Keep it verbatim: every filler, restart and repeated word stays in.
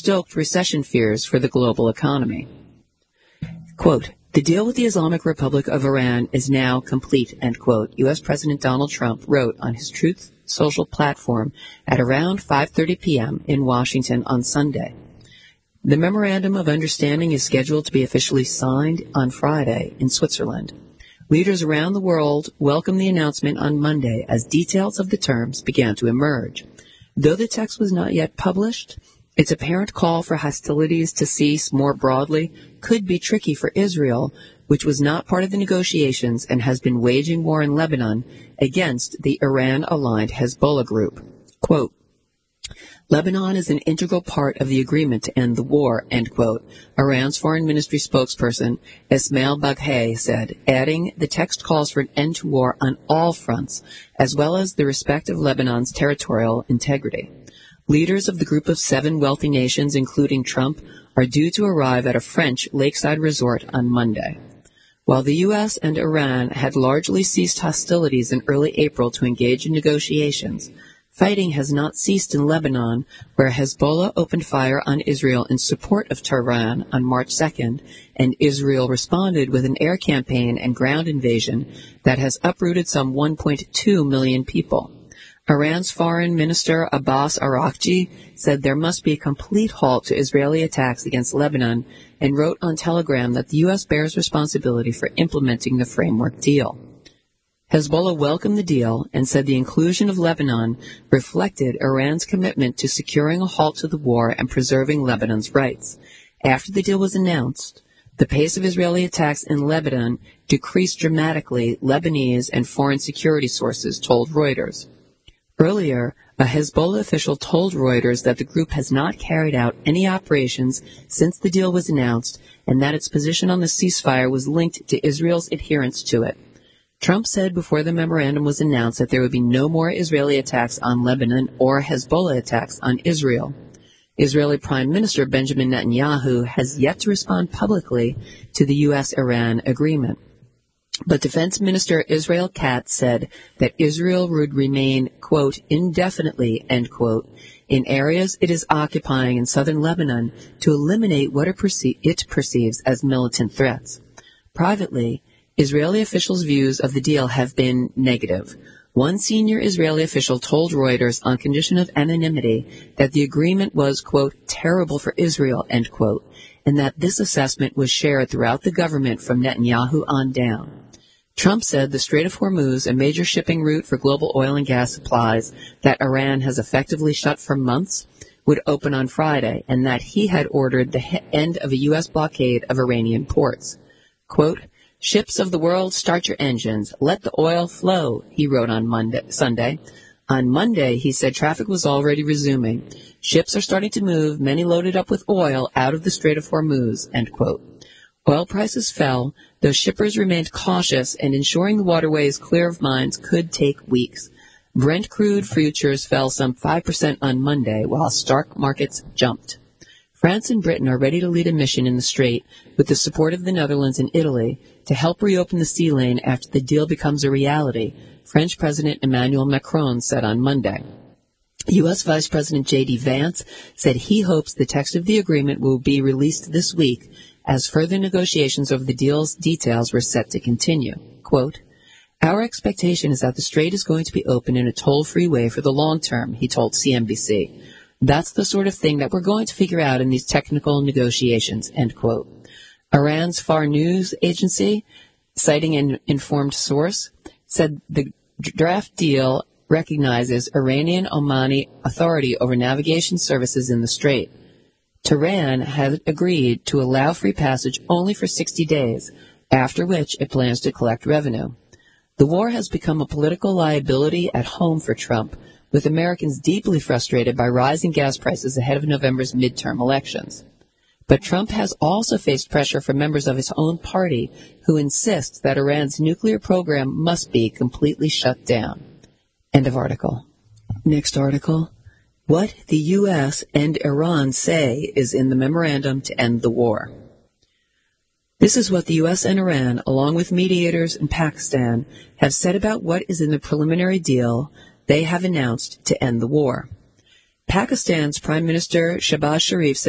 stoked recession fears for the global economy. Quote, "The deal with the Islamic Republic of Iran is now complete," end quote, U S. President Donald Trump wrote on his Truth Social platform at around five thirty p.m. in Washington on Sunday. The Memorandum of Understanding is scheduled to be officially signed on Friday in Switzerland. Leaders around the world welcomed the announcement on Monday as details of the terms began to emerge. Though the text was not yet published, its apparent call for hostilities to cease more broadly could be tricky for Israel, which was not part of the negotiations and has been waging war in Lebanon against the Iran-aligned Hezbollah group. Quote, "Lebanon is an integral part of the agreement to end the war," end quote, Iran's foreign ministry spokesperson Esmail Baghaei said, adding the text calls for an end to war on all fronts, as well as the respect of Lebanon's territorial integrity. Leaders of the group of seven wealthy nations, including Trump, are due to arrive at a French lakeside resort on Monday. While the U S and Iran had largely ceased hostilities in early April to engage in negotiations, fighting has not ceased in Lebanon, where Hezbollah opened fire on Israel in support of Tehran on March second, and Israel responded with an air campaign and ground invasion that has uprooted some one point two million people. Iran's Foreign Minister Abbas Araghchi said there must be a complete halt to Israeli attacks against Lebanon and wrote on Telegram that the U S bears responsibility for implementing the framework deal. Hezbollah welcomed the deal and said the inclusion of Lebanon reflected Iran's commitment to securing a halt to the war and preserving Lebanon's rights. After the deal was announced, the pace of Israeli attacks in Lebanon decreased dramatically, Lebanese and foreign security sources told Reuters. Earlier, a Hezbollah official told Reuters that the group has not carried out any operations since the deal was announced and that its position on the ceasefire was linked to Israel's adherence to it. Trump said before the memorandum was announced that there would be no more Israeli attacks on Lebanon or Hezbollah attacks on Israel. Israeli Prime Minister Benjamin Netanyahu has yet to respond publicly to the U S Iran agreement. But Defense Minister Israel Katz said that Israel would remain, quote, indefinitely, end quote, in areas it is occupying in southern Lebanon to eliminate what it, perce- it perceives as militant threats. Privately, Israeli officials' views of the deal have been negative. One senior Israeli official told Reuters on condition of anonymity that the agreement was, quote, terrible for Israel, end quote, and that this assessment was shared throughout the government from Netanyahu on down. Trump said the Strait of Hormuz, a major shipping route for global oil and gas supplies that Iran has effectively shut for months, would open on Friday, and that he had ordered the he- end of a U S blockade of Iranian ports. Quote, "Ships of the world, start your engines. Let the oil flow," he wrote on Monday, Sunday. On Monday, he said traffic was already resuming. Ships are starting to move, many loaded up with oil, out of the Strait of Hormuz, end quote. Oil prices fell, though shippers remained cautious, and ensuring the waterways clear of mines could take weeks. Brent crude futures fell some five percent on Monday, while stock markets jumped. France and Britain are ready to lead a mission in the Strait, with the support of the Netherlands and Italy, to help reopen the sea lane after the deal becomes a reality, French President Emmanuel Macron said on Monday. U S. Vice President J D. Vance said he hopes the text of the agreement will be released this week, as further negotiations over the deal's details were set to continue. Quote, "Our expectation is that the Strait is going to be open in a toll-free way for the long term," he told C N B C. "That's the sort of thing that we're going to figure out in these technical negotiations," end quote. Iran's Far News Agency, citing an informed source, said the draft deal recognizes Iranian Omani authority over navigation services in the Strait. Tehran had agreed to allow free passage only for sixty days, after which it plans to collect revenue. The war has become a political liability at home for Trump, with Americans deeply frustrated by rising gas prices ahead of November's midterm elections. But Trump has also faced pressure from members of his own party who insist that Iran's nuclear program must be completely shut down. End of article. Next article. What the U S and Iran say is in the memorandum to end the war. This is what the U S and Iran, along with mediators in Pakistan, have said about what is in the preliminary deal they have announced to end the war. Pakistan's Prime Minister Shehbaz Sharif said